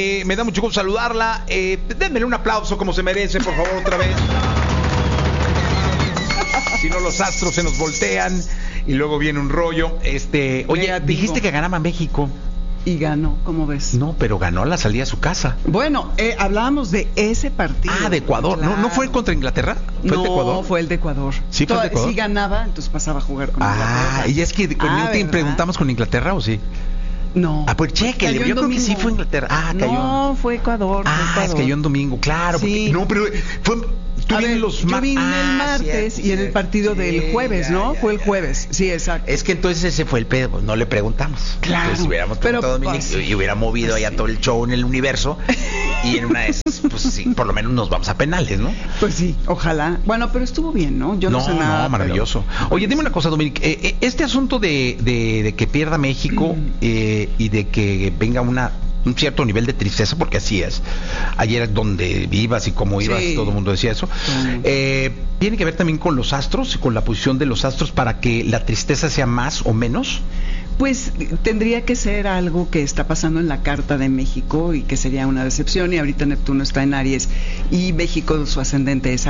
Me da mucho gusto saludarla. Denmele un aplauso como se merece, por favor, otra vez. Si no, los astros se nos voltean y luego viene un rollo. Oye, Negativo. dijiste que ganaba México. Y ganó, ¿cómo ves? No, pero ganó a la salida a su casa. Bueno, hablábamos de ese partido. Ah, de Ecuador. Claro. ¿No fue contra Inglaterra? ¿Fue el de Ecuador? No, fue el de Ecuador. ¿Sí fue el de Ecuador? Si ganaba, entonces pasaba a jugar con Inglaterra. Y es que con Newton preguntamos con Inglaterra, ¿o sí? No. Ah, pues chéquele, yo creo que sí fue Inglaterra. Ah, cayó. No, fue Ecuador. Es que cayó en domingo, claro. Sí. No, pero fue... Yo vine el martes y en el partido del jueves, ¿no? Fue el jueves, sí, exacto. Es que entonces ese fue el pedo, no le preguntamos. Claro. Entonces, si hubiéramos preguntado a Dominic y hubiera movido allá todo el show en el universo, y en una de esas, pues sí, por lo menos nos vamos a penales, ¿no? Pues sí, ojalá. Bueno, pero estuvo bien, ¿no? Yo no sé nada. No, maravilloso. Pero... Oye, dime una cosa, Dominic, este asunto de que pierda México y de que venga un cierto nivel de tristeza, porque así es. Ayer donde vivas y cómo ibas, todo el mundo decía eso. ¿Tiene que ver también con los astros, con la posición de los astros para que la tristeza sea más o menos? Pues tendría que ser algo que está pasando en la carta de México y que sería una decepción, y ahorita Neptuno está en Aries y México, su ascendente es